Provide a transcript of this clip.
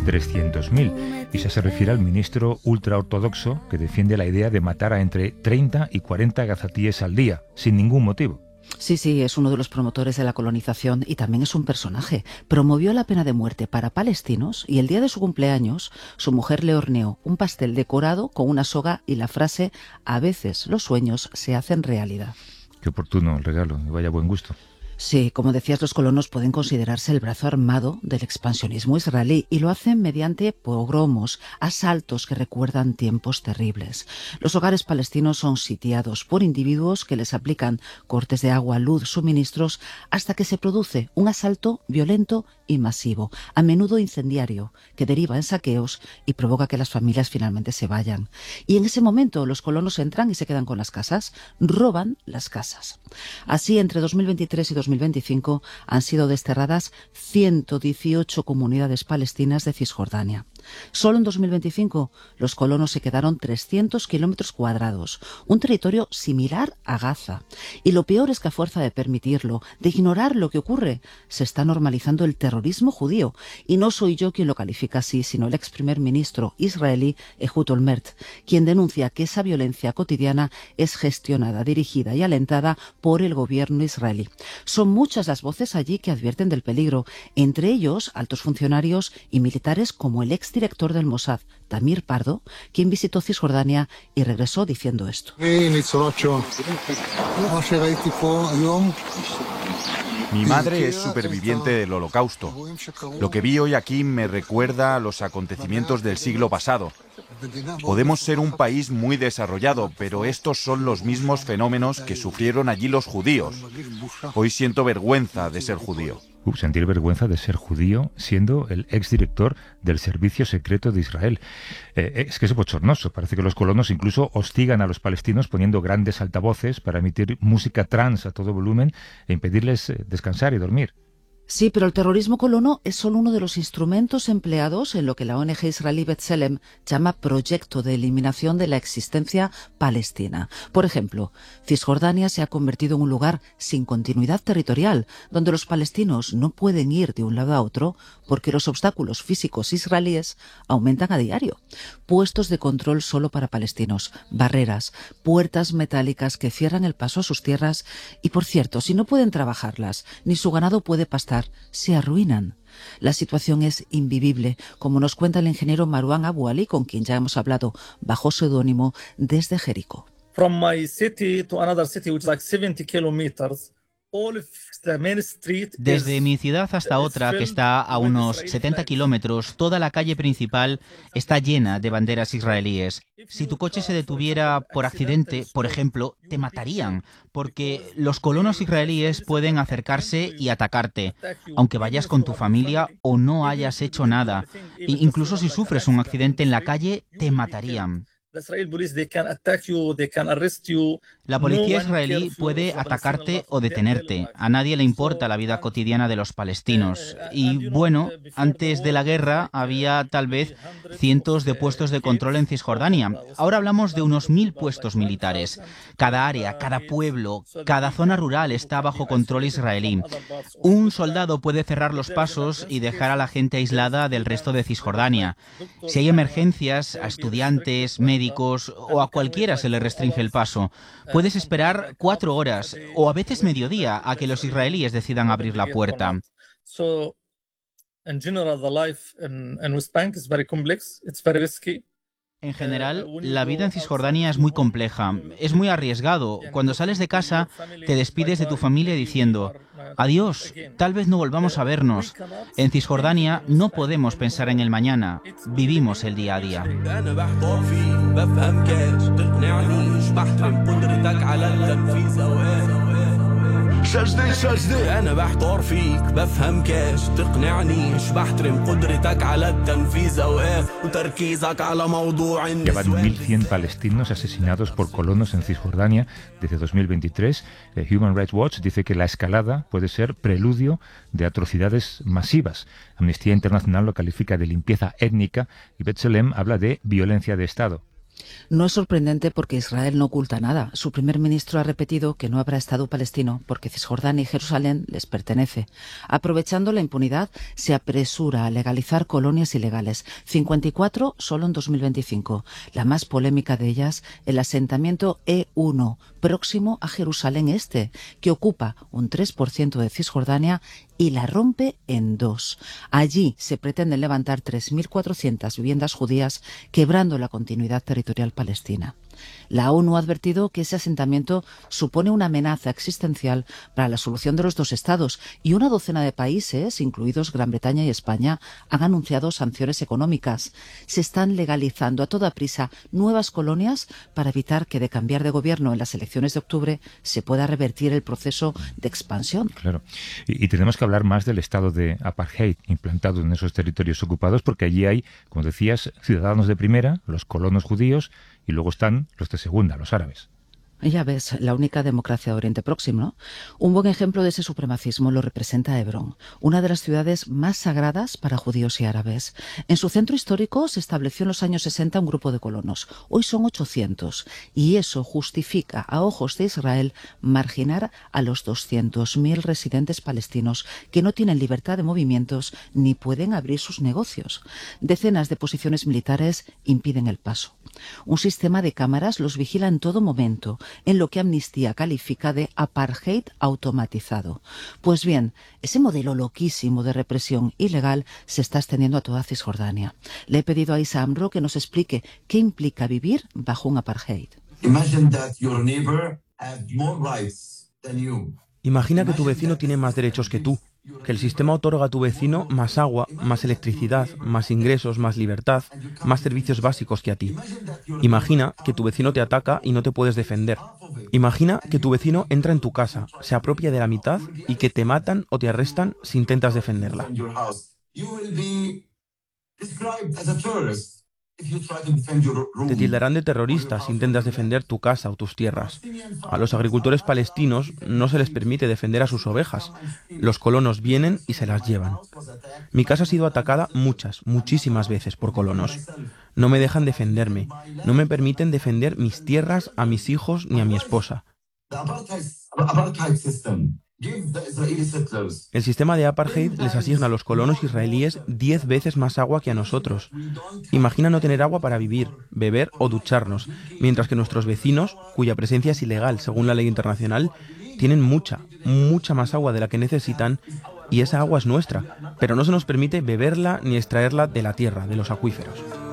300.000. Y se refiere al ministro ultraortodoxo que defiende la idea de matar a entre 30 y 40 gazatíes al día, sin ningún motivo. Sí, es uno de los promotores de la colonización y también es un personaje. Promovió la pena de muerte para palestinos y el día de su cumpleaños su mujer le horneó un pastel decorado con una soga y la frase «A veces los sueños se hacen realidad». Qué oportuno el regalo y vaya buen gusto. Sí, como decías, los colonos pueden considerarse el brazo armado del expansionismo israelí y lo hacen mediante pogromos, asaltos que recuerdan tiempos terribles. Los hogares palestinos son sitiados por individuos que les aplican cortes de agua, luz, suministros, hasta que se produce un asalto violento y masivo, a menudo incendiario, que deriva en saqueos y provoca que las familias finalmente se vayan. Y en ese momento los colonos entran y se quedan con las casas, roban las casas. Así, entre 2023 y 2025 han sido desterradas 118 comunidades palestinas de Cisjordania. Solo en 2025 los colonos se quedaron 300 kilómetros cuadrados, un territorio similar a Gaza. Y lo peor es que a fuerza de permitirlo, de ignorar lo que ocurre, se está normalizando el terrorismo judío. Y no soy yo quien lo califica así, sino el ex primer ministro israelí Ehud Olmert, quien denuncia que esa violencia cotidiana es gestionada, dirigida y alentada por el gobierno israelí. Son muchas las voces allí que advierten del peligro, entre ellos altos funcionarios y militares como el exdirector del Mossad, Tamir Pardo, quien visitó Cisjordania y regresó diciendo esto. Mi madre es superviviente del Holocausto. Lo que vi hoy aquí me recuerda a los acontecimientos del siglo pasado. Podemos ser un país muy desarrollado, pero estos son los mismos fenómenos que sufrieron allí los judíos. Hoy siento vergüenza de ser judío. Sentir vergüenza de ser judío siendo el exdirector del Servicio Secreto de Israel. Es que es bochornoso. Parece que los colonos incluso hostigan a los palestinos poniendo grandes altavoces para emitir música trans a todo volumen e impedirles descansar y dormir. Sí, pero el terrorismo colono es solo uno de los instrumentos empleados en lo que la ONG israelí B'Tselem llama proyecto de eliminación de la existencia palestina. Por ejemplo, Cisjordania se ha convertido en un lugar sin continuidad territorial, donde los palestinos no pueden ir de un lado a otro porque los obstáculos físicos israelíes aumentan a diario. Puestos de control solo para palestinos, barreras, puertas metálicas que cierran el paso a sus tierras y, por cierto, si no pueden trabajarlas, ni su ganado puede pastar, se arruinan. La situación es invivible, como nos cuenta el ingeniero Marwan Abu Ali, con quien ya hemos hablado bajo seudónimo desde Jericó. From my city to another city, which is like 70 kilometers. Desde mi ciudad hasta otra, que está a unos 70 kilómetros, toda la calle principal está llena de banderas israelíes. Si tu coche se detuviera por accidente, por ejemplo, te matarían, porque los colonos israelíes pueden acercarse y atacarte, aunque vayas con tu familia o no hayas hecho nada. E incluso si sufres un accidente en la calle, te matarían. La policía israelí puede atacarte o detenerte. A nadie le importa la vida cotidiana de los palestinos. Y bueno, antes de la guerra había tal vez cientos de puestos de control en Cisjordania. Ahora hablamos de unos 1000 puestos militares. Cada área, cada pueblo, cada zona rural está bajo control israelí. Un soldado puede cerrar los pasos y dejar a la gente aislada del resto de Cisjordania. Si hay emergencias, a estudiantes, médicos o a cualquiera se le restringe el paso. Puedes esperar 4 horas o a veces mediodía a que los israelíes decidan abrir la puerta. En general, la vida en Cisjordania es muy compleja, es muy arriesgado. Cuando sales de casa, te despides de tu familia diciendo: adiós, tal vez no volvamos a vernos. En Cisjordania no podemos pensar en el mañana, vivimos el día a día. Ya van 1.100 palestinos asesinados por colonos en Cisjordania desde 2023. Human Rights Watch dice que la escalada puede ser preludio de atrocidades masivas. Amnistía Internacional lo califica de limpieza étnica y B'Tselem habla de violencia de Estado. No es sorprendente porque Israel no oculta nada. Su primer ministro ha repetido que no habrá Estado palestino porque Cisjordania y Jerusalén les pertenece. Aprovechando la impunidad, se apresura a legalizar colonias ilegales. 54 solo en 2025. La más polémica de ellas, el asentamiento E1, próximo a Jerusalén Este, que ocupa un 3% de Cisjordania y la rompe en dos. Allí se pretenden levantar 3.400 viviendas judías, quebrando la continuidad territorial palestina. La ONU ha advertido que ese asentamiento supone una amenaza existencial para la solución de los dos estados y una docena de países, incluidos Gran Bretaña y España, han anunciado sanciones económicas. Se están legalizando a toda prisa nuevas colonias para evitar que de cambiar de gobierno en las elecciones de octubre se pueda revertir el proceso de expansión. Claro. Y tenemos que hablar más del estado de apartheid implantado en esos territorios ocupados, porque allí hay, como decías, ciudadanos de primera, los colonos judíos, y luego están los de segunda, los árabes. Ya ves, la única democracia de Oriente Próximo, ¿no? Un buen ejemplo de ese supremacismo lo representa Hebrón, una de las ciudades más sagradas para judíos y árabes. En su centro histórico se estableció en los años 60 un grupo de colonos. Hoy son 800, y eso justifica, a ojos de Israel, marginar a los 200.000 residentes palestinos que no tienen libertad de movimientos ni pueden abrir sus negocios. Decenas de posiciones militares impiden el paso. Un sistema de cámaras los vigila en todo momento, en lo que Amnistía califica de apartheid automatizado. Pues bien, ese modelo loquísimo de represión ilegal se está extendiendo a toda Cisjordania. Le he pedido a Isa Amro que nos explique qué implica vivir bajo un apartheid. Imagina que tu vecino tiene más derechos que tú, que el sistema otorga a tu vecino más agua, más electricidad, más ingresos, más libertad, más servicios básicos que a ti. Imagina que tu vecino te ataca y no te puedes defender. Imagina que tu vecino entra en tu casa, se apropia de la mitad y que te matan o te arrestan si intentas defenderla. Te tildarán de terrorista si intentas defender tu casa o tus tierras. A los agricultores palestinos no se les permite defender a sus ovejas. Los colonos vienen y se las llevan. Mi casa ha sido atacada muchísimas veces por colonos. No me dejan defenderme. No me permiten defender mis tierras, a mis hijos ni a mi esposa. El sistema de apartheid les asigna a los colonos israelíes 10 veces más agua que a nosotros. Imagina no tener agua para vivir, beber o ducharnos, mientras que nuestros vecinos, cuya presencia es ilegal según la ley internacional, tienen mucha más agua de la que necesitan y esa agua es nuestra, pero no se nos permite beberla ni extraerla de la tierra, de los acuíferos.